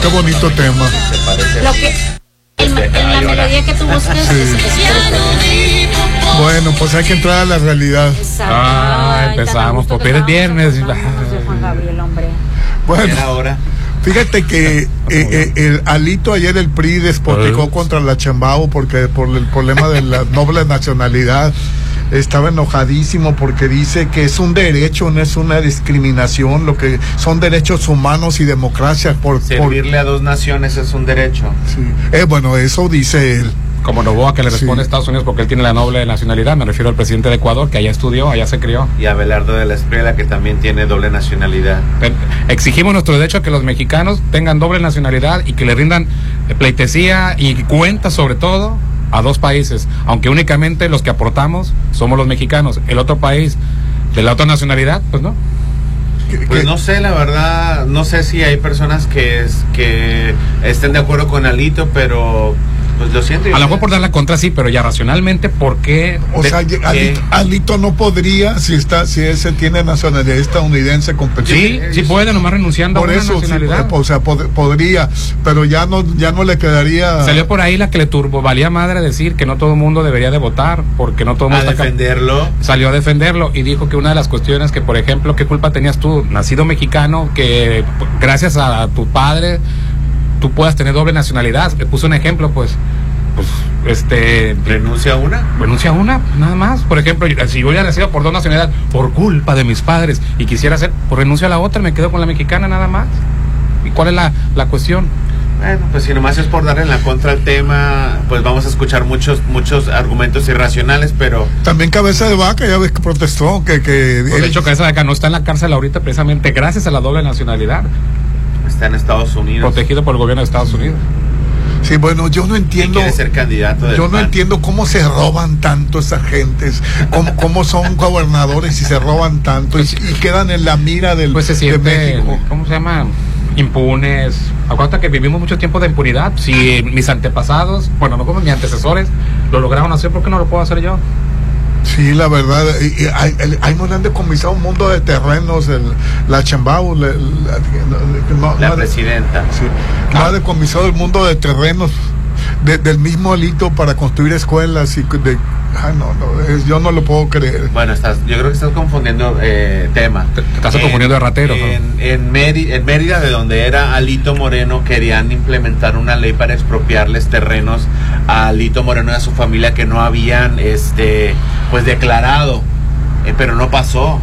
qué bonito tema. ¿Te parece? Lo que la melodía que tú busques es Bueno, pues hay que entrar a la realidad. Empezamos, porque es viernes. Juan Gabriel, hombre. Bueno, Ahora. fíjate que el Alito ayer el PRI despotricó contra la Sheinbaum porque por el problema de la doble nacionalidad. Estaba enojadísimo porque dice que es un derecho, no es una discriminación, lo que son derechos humanos y democracia. Servirle a dos naciones es un derecho. Sí. Bueno, eso dice él. Como Noboa, que le responde a Estados Unidos porque él tiene la doble nacionalidad. Me refiero al presidente de Ecuador, que allá estudió, allá se crió. Y a Abelardo de la Espriella, que también tiene doble nacionalidad. Exigimos nuestro derecho a que los mexicanos tengan doble nacionalidad y que le rindan pleitesía y cuentas, sobre todo, a dos países, aunque únicamente los que aportamos somos los mexicanos. El otro país de la otra nacionalidad, pues no. Pues no sé, la verdad, no sé si hay personas que estén de acuerdo con Alito, pero pues lo siento. A lo mejor por dar la contra sí, pero ya racionalmente, ¿por qué? O sea, Alito no podría, si ese tiene nacionalidad estadounidense, competir. Sí puede, nomás renunciando por a una eso, nacionalidad. Sí, o sea, podría, pero ya no le quedaría. Salió por ahí la que le valía madre decir que no todo el mundo debería de votar, porque no todo el mundo a defenderlo. Salió a defenderlo y dijo que una de las cuestiones que, por ejemplo, ¿qué culpa tenías tú, nacido mexicano, que gracias a tu padre tú puedas tener doble nacionalidad? Le puso un ejemplo, pues renuncia a una, nada más. Por ejemplo, si yo hubiera nacido por dos nacionalidades por culpa de mis padres y quisiera hacer, pues renuncio a la otra, me quedo con la mexicana nada más. ¿Y cuál es la cuestión? Bueno, pues si nomás es por darle en la contra al tema, pues vamos a escuchar muchos argumentos irracionales, pero también Cabeza de Vaca, ya ves que protestó, que de hecho Cabeza de Vaca no está en la cárcel ahorita precisamente gracias a la doble nacionalidad. Está en Estados Unidos, protegido por el gobierno de Estados Unidos. Sí, bueno, yo no entiendo. Quiere ser candidato yo no entiendo cómo se roban tanto esas gentes, cómo son gobernadores y se roban tanto y quedan en la mira del pues se siente, de México. ¿Cómo se llama? Impunes. Acuérdate que vivimos mucho tiempo de impunidad. Si mis antepasados, bueno, no como mis antecesores, lo lograron hacer, ¿por qué no lo puedo hacer yo? Sí, la verdad, hay muy grande decomisado un mundo de terrenos, la Sheinbaum, la presidenta. Sí, no ha decomisado el mundo de terrenos del mismo Alito para construir escuelas y yo no lo puedo creer. Bueno, yo creo que estás confundiendo tema. Te estás confundiendo de ratero. En Mérida, de donde era Alito Moreno, querían implementar una ley para expropiarles terrenos a Alito Moreno y a su familia que no habían pues declarado, pero no pasó.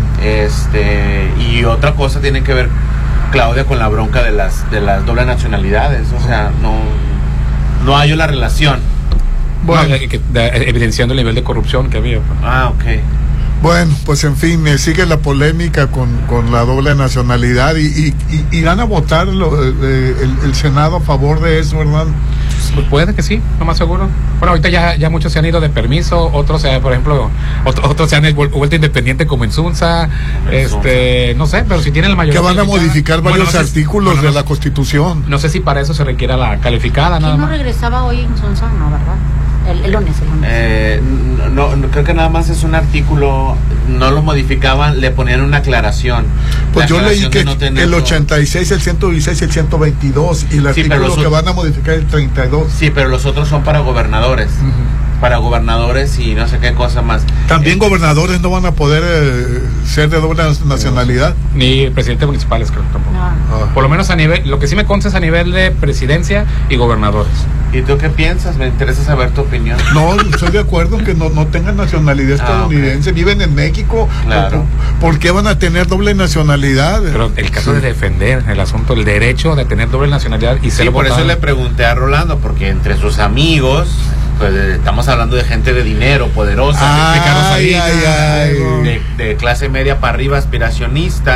Y otra cosa tiene que ver, Claudia, con la bronca de las dobles nacionalidades. O sea, no hay la relación. Bueno, evidenciando el nivel de corrupción que había. Ok. Bueno, pues en fin, sigue la polémica con la doble nacionalidad y van a votar el Senado a favor de eso, ¿verdad? Pues puede que sí, no más seguro. Bueno, ahorita ya muchos se han ido de permiso, otros, por ejemplo, otros se han vuelto independiente como en Sunza, no sé, pero si tienen la mayoría. Que van a modificar varios artículos de la Constitución. No sé si para eso se requiera la calificada, nada más. ¿Quién no regresaba hoy en Sunza? No, ¿verdad? El lunes. No, creo que nada más es un artículo, no lo modificaban, le ponían una aclaración. Pues yo leí que el 86, el 116 y el 122 y el artículo que van a modificar el 32. Sí, pero los otros son para gobernadores. Para gobernadores y no sé qué cosa más. También gobernadores no van a poder ser de doble nacionalidad. Ni presidentes municipales, creo que tampoco. Por lo menos a nivel, lo que sí me consta es a nivel de presidencia y gobernadores. ¿Y tú qué piensas? Me interesa saber tu opinión. No, estoy de acuerdo que no tengan nacionalidad estadounidense, viven en México. Claro. ¿Por qué van a tener doble nacionalidad? Pero el caso de defender el asunto, el derecho de tener doble nacionalidad y ser por votado. Eso le pregunté a Rolando, porque entre sus amigos, pues estamos hablando de gente de dinero, poderosa, de clase media para arriba, aspiracionista.